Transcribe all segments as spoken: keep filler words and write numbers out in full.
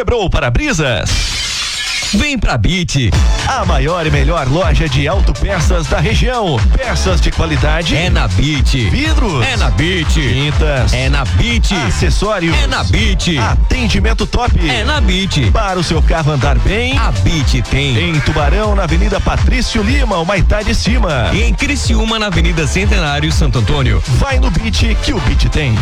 Quebrou o para-brisas? Vem pra Bit, a maior e melhor loja de autopeças da região. Peças de qualidade é na Bit. Vidros é na Bit. Tintas é na Bit. Acessórios é na Bit. Atendimento top é na Bit. Para o seu carro andar bem, a Bit tem. Em Tubarão, na Avenida Patrício Lima, o Maitá de Cima. E em Criciúma, na Avenida Centenário, Santo Antônio. Vai no Bit que o Bit tem.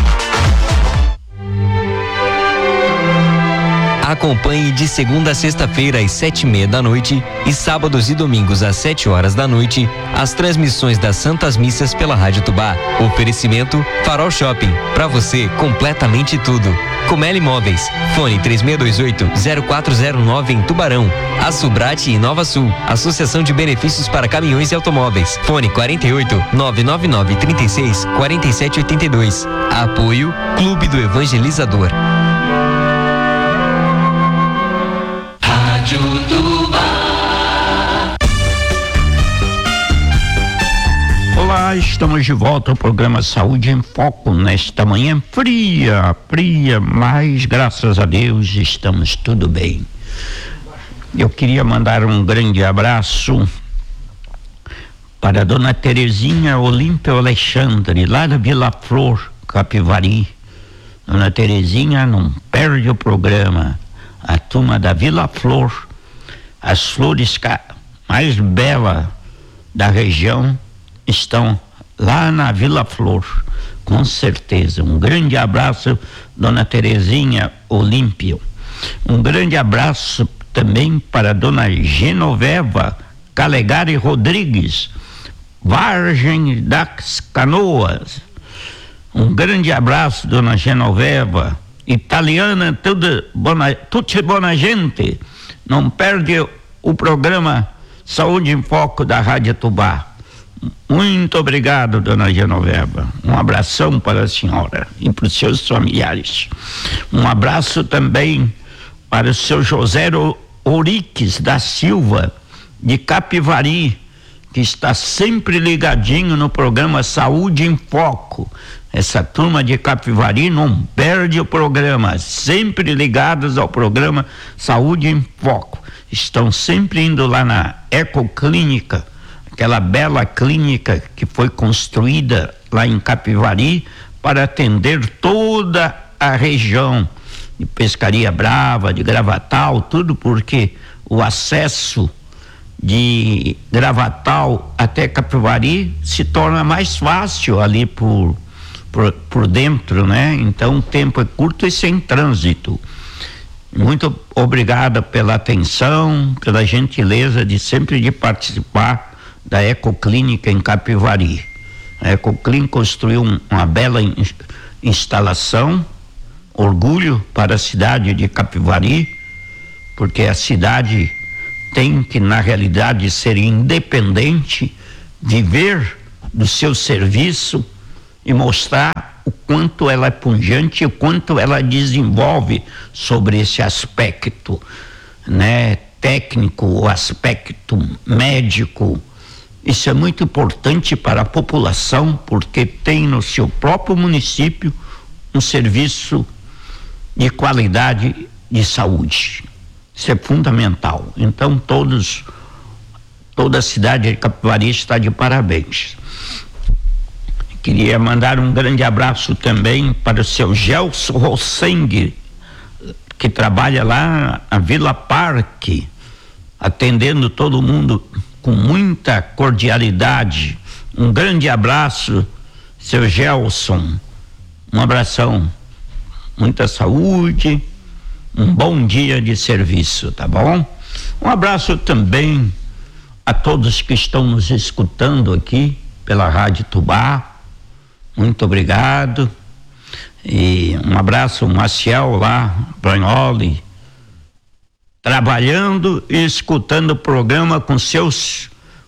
Acompanhe de segunda a sexta-feira às sete e meia da noite e sábados e domingos às sete horas da noite as transmissões das Santas Missas pela Rádio Tubá. Oferecimento Farol Shopping, pra você completamente tudo. Comeli Imóveis, fone três seis dois oito, zero quatro zero nove em Tubarão. A Subrate e Nova Sul, Associação de Benefícios para Caminhões e Automóveis, fone quarenta e oito, nove nove nove, trinta e seis, quarenta e sete oitenta e dois. Apoio Clube do Evangelizador. Olá, estamos de volta ao programa Saúde em Foco nesta manhã fria, fria, mas graças a Deus estamos tudo bem. Eu queria mandar um grande abraço para a dona Terezinha Olímpia Alexandre, lá da Vila Flor, Capivari. Dona Terezinha não perde o programa. A turma da Vila Flor, as flores mais belas da região estão lá na Vila Flor, com certeza. Um grande abraço, dona Terezinha Olímpio. Um grande abraço também para a dona Genoveva Calegari Rodrigues, Vargem das Canoas. Um grande abraço, dona Genoveva. Italiana, tudo bona, tutti buona gente. Não perde o programa Saúde em Foco da Rádio Tubá. Muito obrigado, dona Genoveva. Um abração para a senhora e para os seus familiares. Um abraço também para o seu José Oriques da Silva, de Capivari, que está sempre ligadinho no programa Saúde em Foco. Essa turma de Capivari não perde o programa, sempre ligados ao programa Saúde em Foco. Estão sempre indo lá na Ecoclínica, aquela bela clínica que foi construída lá em Capivari para atender toda a região de Pescaria Brava, de Gravatal, tudo porque o acesso de Gravatal até Capivari se torna mais fácil ali por Por, por dentro, né? Então o tempo é curto e sem trânsito. Muito obrigada pela atenção, pela gentileza de sempre de participar da Ecoclínica em Capivari. A Ecoclínica construiu um, uma bela in, instalação, orgulho para a cidade de Capivari, porque a cidade tem que, na realidade, ser independente, viver do seu serviço e mostrar o quanto ela é pungente, o quanto ela desenvolve sobre esse aspecto, né, técnico, o aspecto médico. Isso é muito importante para a população, porque tem no seu próprio município um serviço de qualidade de saúde. Isso é fundamental. Então todos, toda a cidade de Capivari está de parabéns. Queria mandar um grande abraço também para o seu Gelson Rossengue, que trabalha lá na Vila Parque, atendendo todo mundo com muita cordialidade. Um grande abraço, seu Gelson. Um abração, muita saúde, um bom dia de serviço, tá bom? Um abraço também a todos que estão nos escutando aqui pela Rádio Tubá. Muito obrigado. E um abraço, Maciel lá, Bragnoli, trabalhando e escutando o programa com seus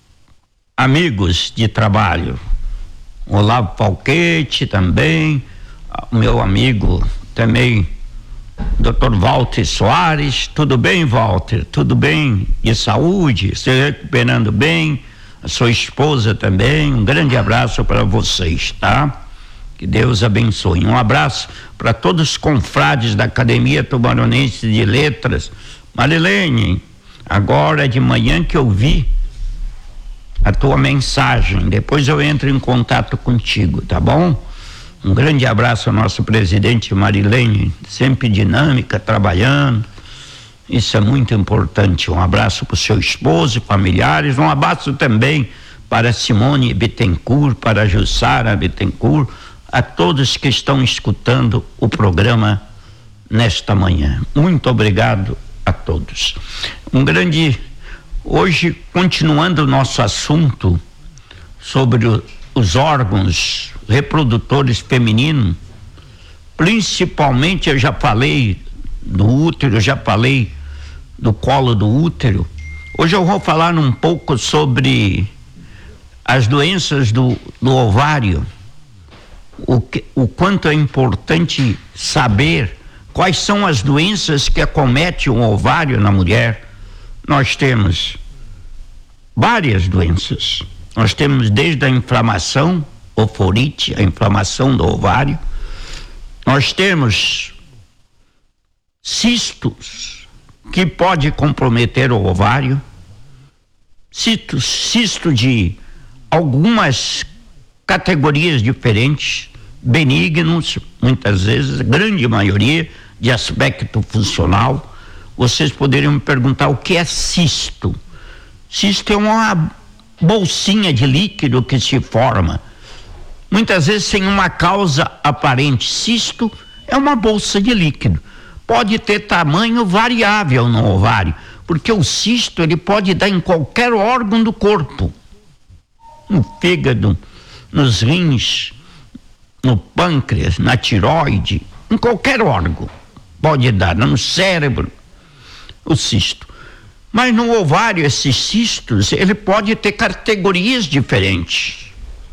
amigos de trabalho. Olavo Falquete também, meu amigo também, doutor Walter Soares. Tudo bem, Walter? Tudo bem? De saúde? Se recuperando bem? A sua esposa também. Um grande abraço para vocês, tá? Que Que Deus abençoe. Um abraço para todos os confrades da Academia Tubaronense de Letras. Marilene, agora de manhã que eu vi a tua mensagem, depois eu entro em contato contigo, tá bom? Um grande abraço ao nosso presidente Marilene, sempre dinâmica, trabalhando. Isso é muito importante. Um abraço para o seu esposo e familiares. Um abraço também para Simone Bittencourt, para Jussara Bittencourt, a todos que estão escutando o programa nesta manhã. Muito obrigado a todos. Um grande, hoje, continuando o nosso assunto sobre o, os órgãos reprodutores femininos, principalmente eu já falei do útero, eu já falei do colo do útero. Hoje eu vou falar um pouco sobre as doenças do, do ovário. O, que, o quanto é importante saber quais são as doenças que acometem o ovário na mulher. Nós temos várias doenças. Nós temos desde a inflamação, oforite, a inflamação do ovário. Nós temos cistos, que pode comprometer o ovário. Cisto, cisto de algumas categorias diferentes, benignos, muitas vezes, grande maioria, de aspecto funcional. Vocês poderiam me perguntar o que é cisto. Cisto é uma bolsinha de líquido que se forma, muitas vezes sem uma causa aparente. Cisto é uma bolsa de líquido. Pode ter tamanho variável no ovário, porque o cisto ele pode dar em qualquer órgão do corpo, no fígado, nos rins, no pâncreas, na tireoide, em qualquer órgão pode dar, no cérebro, o cisto. Mas no ovário, esses cistos, ele pode ter categorias diferentes.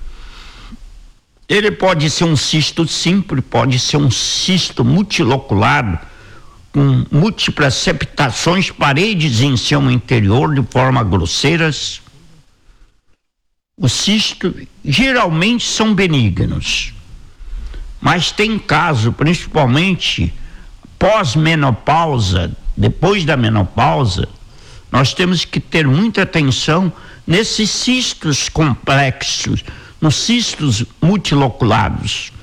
Ele pode ser um cisto simples, pode ser um cisto multiloculado, com múltiplas septações, paredes em seu interior de forma grosseiras. Os cistos geralmente são benignos, mas tem caso, principalmente pós-menopausa, depois da menopausa, nós temos que ter muita atenção nesses cistos complexos, nos cistos multiloculados,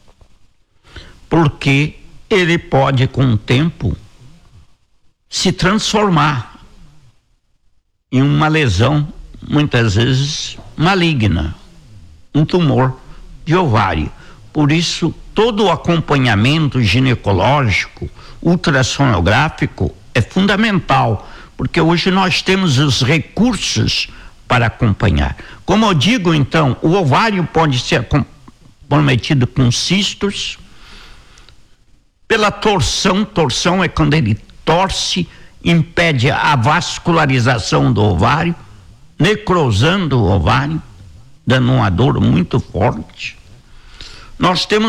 porque ele pode, com o tempo, se transformar em uma lesão, muitas vezes maligna, um tumor de ovário. Por isso, todo o acompanhamento ginecológico, ultrassonográfico é fundamental, porque hoje nós temos os recursos para acompanhar. Como eu digo, então, o ovário pode ser comprometido com cistos, pela torção. Torção é quando ele torce, impede a vascularização do ovário, necrosando o ovário, dando uma dor muito forte. Nós temos